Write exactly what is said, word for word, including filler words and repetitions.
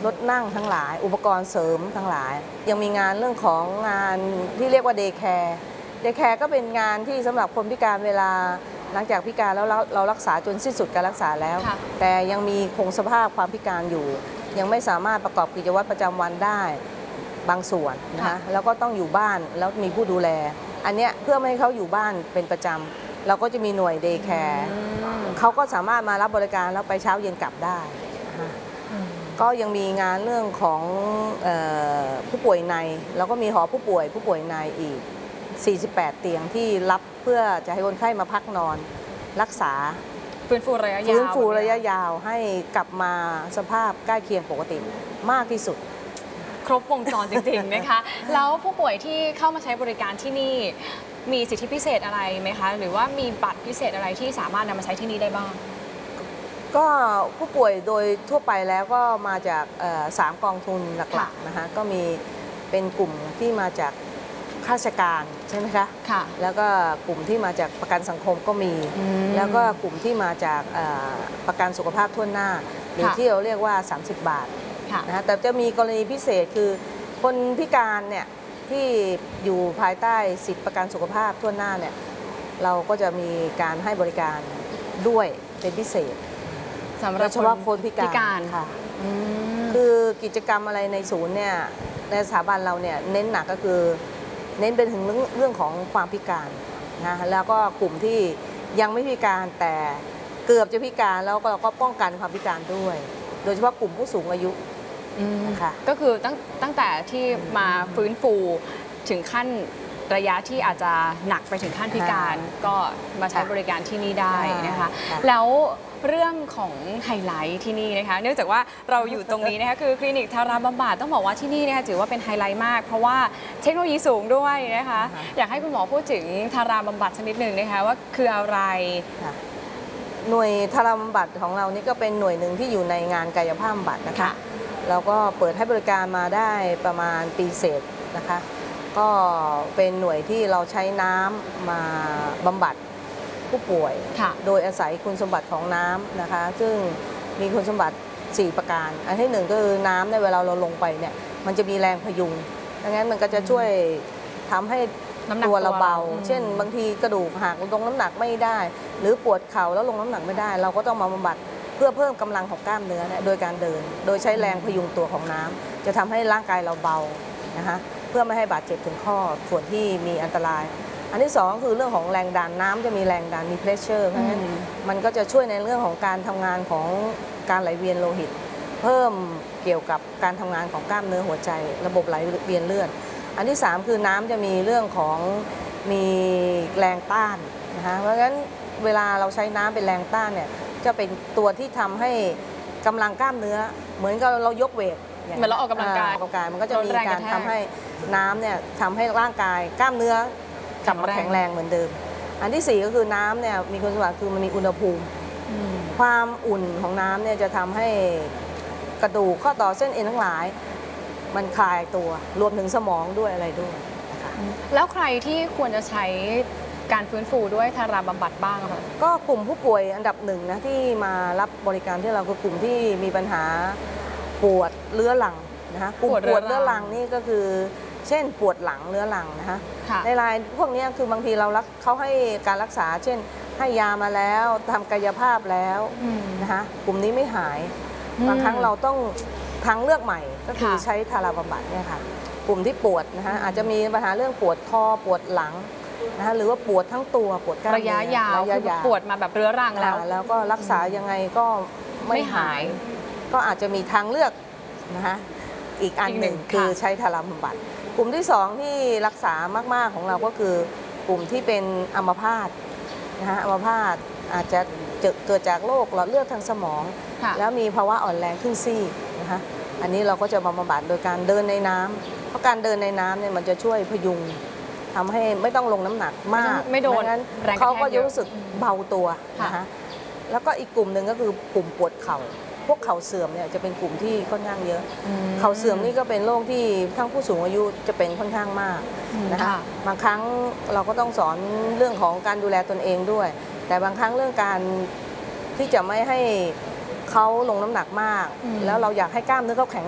รถนั่งทั้งหลายอุปกรณ์เสริมทั้งหลาย ยังมีงานเรื่องของงานที่เรียกว่าเดย์แคร์เดย์แคร์ก็เป็นงานที่สำหรับคนพิการเวลาหลังจากพิการแล้วเรารักษาจนสิ้นสุดการรักษาแล้วแต่ยังมีคงสภาพความพิการอยู่ยังไม่สามารถประกอบกิจวัตรประจำวันได้บางส่วนนะคะแล้วก็ต้องอยู่บ้านแล้วมีผู้ดูแลอันเนี้ยเพื่อไม่ให้เขาอยู่บ้านเป็นประจำเราก็จะมีหน่วยเดย์แคร์เขาก็สามารถมารับบริการแล้วไปเช้าเย็นกลับได้ก็ยังมีงานเรื่องของเอ่อผู้ป่วยในแล้วก็มีหอผู้ป่วยผู้ป่วยในอีกสี่สิบแปดเตียงที่รับเพื่อจะให้คนไข้มาพักนอนรักษาฟื้นฟูระยะยาวฟื้นฟูระยะยาวให้กลับมาสภาพใกล้เคียงปกติมากที่สุดครบวงจรจริงๆนะคะแล้วผู้ป่วยที่เข้ามาใช้บริการที่นี่มีสิทธิพิเศษอะไรไหมคะหรือว่ามีบัตรพิเศษอะไรที่สามารถนำมาใช้ที่นี่ได้บ้างก็ผู้ป่วยโดยทั่วไปแล้วก็มาจากสามกองทุนหลักๆนะคะก็มีเป็นกลุ่มที่มาจากข้าราชการใช่ไหมคะค่ะแล้วก็กลุ่มที่มาจากประกันสังคมก็มีแล้วก็กลุ่มที่มาจากประกันสุขภาพทั่วหน้าหรือที่เราเรียกว่าสามสิบบาทนะคะแต่จะมีกรณีพิเศษคือคนพิการเนี่ยที่อยู่ภายใต้สิทธิประกันสุขภาพทั่วหน้าเนี่ยเราก็จะมีการให้บริการด้วยเป็นพิเศษสำหรับเฉพาะคนพิการค่ะคือกิจกรรมอะไรในศูนย์เนี่ยในสถาบันเราเนี่ยเน้นหนักก็คือเน้นเป็นถึงเรื่องของความพิการนะแล้วก็กลุ่มที่ยังไม่พิการแต่เกือบจะพิการแล้วเราก็ป้องกันความพิการด้วยโดยเฉพาะกลุ่มผู้สูงอายุนะคะก็คือตั้งตั้งแต่ที่มาฟื้นฟูถึงขั้นระยะที่อาจจะหนักไปถึงขั้นพิการก็มาใช้บริการที่นี่ได้นะคะแล้วเรื่องของไฮไลท์ที่นี่นะคะเนื่องจากว่าเราอยู่ตรงนี้นะคะคือคลินิกทาราบำบัดต้องบอกว่าที่นี่นะคะถือว่าเป็นไฮไลท์มากเพราะว่าเทคโนโลยีสูงด้วยนะคะอยากให้คุณหมอพูดถึงทาราบำบัดสักนิดหนึ่งนะคะว่าคืออะไรหน่วยทาราบำบัดของเรานี่ก็เป็นหน่วยหนึ่งที่อยู่ในงานกายภาพบำบัดนะคะเราก็เปิดให้บริการมาได้ประมาณปีเศษนะคะก็เป็นหน่วยที่เราใช้น้ำมาบำบัดผู้ป่วยโดยอาศัยคุณสมบัติของน้ำนะคะซึ่งมีคุณสมบัติสี่ประการอันที่หนึ่งก็คือน้ำในเวลาเราลงไปเนี่ยมันจะมีแรงพยุงดังนั้นมันก็จะช่วยทำให้ตัวเราเบาเช่นบางทีกระดูกหักลงน้ำหนักไม่ได้หรือปวดเข่าแล้วลงน้ำหนักไม่ได้เราก็ต้องมาบำบัดเพื่อเพิ่มกำลังของกล้ามเนื้อโดยการเดินโดยใช้แรงพยุงตัวของน้ำจะทำให้ร่างกายเราเบานะคะเพื่อไม่ให้บาดเจ็บถึงข้อส่วนที่มีอันตรายอันที่สองคือเรื่องของแรงดันน้ำจะมีแรงดันมีเพรสเชอร์เพราะฉะนั้นมันก็จะช่วยในเรื่องของการทำงานของการไหลเวียนโลหิตเพิ่มเกี่ยวกับการทำงานของกล้ามเนื้อหัวใจระบบไหลเวียนเลือดอันที่สามคือน้ำจะมีเรื่องของมีแรงต้านนะคะเพราะฉะนั้นเวลาเราใช้น้ำเป็นแรงต้านเนี่ยจะเป็นตัวที่ทำให้กำลังกล้ามเนื้อเหมือนกับเรายกเวทเหมือนเราออกกำลังกายออกกำลังกายมันก็จะมีการทำให้น้ำเนี่ยทำให้ร่างกายกล้ามเนื้อกลับมาแข็งแรงเหมือนเดิมอันที่สี่ก็คือน้ำเนี่ยมีคุณสมบัติคือมันมีอุณหภูมิความอุ่นของน้ำเนี่ยจะทำให้กระดูกข้อต่อเส้นเอ็นทั้งหลายมันคลายตัวรวมถึงสมองด้วยอะไรด้วยนะคะแล้วใครที่ควรจะใช้การฟื้นฟูด้วยทาราบำบัดบ้างคะก็กลุ่มผู้ป่วยอันดับหนึ่งนะที่มารับบริการที่เราคือกลุ่มที่มีปัญหาปวดเรื้อรังนะคะกลุ่มปวดเรื้อรังนี่ก็คือเช่นปวดหลังเรื้อรังนะคะในรายพวกนี้คือบางทีเรารักเขาให้การรักษาเช่นให้ยามาแล้วทำกายภาพแล้วนะคะกลุ่มนี้ไม่หายบางครั้งเราต้องทางเลือกใหม่ก็คือใช้ทาราบำบัดเนี่ยค่ะกลุ่มที่ปวดนะคะอาจจะมีปัญหาเรื่องปวดคอปวดหลังนะคะหรือว่าปวดทั้งตัวปวดกล้ามเนื้อระยะยาวปวดมาแบบเรื้อรังแล้วแล้วก็รักษายังไงก็ไม่หายก็อาจจะมีทางเลือกนะคะอีกอันหนึ่งคือใช้ทาราบำบัดกลุ่มที่สองที่รักษามากๆของเราก็คือกลุ่มที่เป็นอัมพาตนะคะอัมพาตอาจจะเกิดจากโรคหลอดเลือดทางสมองแล้วมีภาวะอ่อนแรงขึ้นซี่นะคะอันนี้เราก็จะบำบัดโดยการเดินในน้ำเพราะการเดินในน้ำเนี่ยมันจะช่วยพยุงทำให้ไม่ต้องลงน้ำหนักมากไม่โดนเขาก็รู้สึกเบาตัวนะคะแล้วก็อีกกลุ่มหนึ่งก็คือกลุ่มปวดเข่าพวกเข่าเสื่อมเนี่ยจะเป็นกลุ่มที่ค่อนข้างเยอะเข่าเสื่อมนี่ก็เป็นโรคที่ทั้งผู้สูงอายุจะเป็นค่อนข้างมากนะคะบางครั้งเราก็ต้องสอนเรื่องของการดูแลตนเองด้วยแต่บางครั้งเรื่องการที่จะไม่ให้เขาลงน้ำหนักมากแล้วเราอยากให้กล้ามเนื้อเขาแข็ง